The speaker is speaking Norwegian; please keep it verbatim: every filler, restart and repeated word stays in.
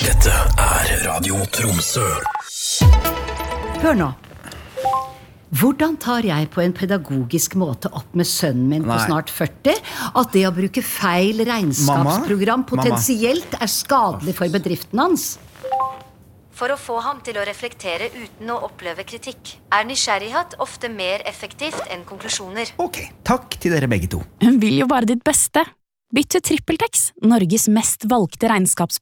Dette er Radio Tromsø. Hør nå. Hvordan tar jeg på en pedagogisk måte opp med sønnen min på Nei. snart førti at det å bruke feil regnskapsprogram Mamma? potensielt er skadelig for bedriften hans? For å få ham til å reflektere uten å oppleve kritikk, er nysgjerrighet ofte mer effektivt enn konklusjoner. Ok, takk til dere begge to. Hun vil jo bare ditt beste. Bytt til TrippelTex, Norges mest valgte regnskaps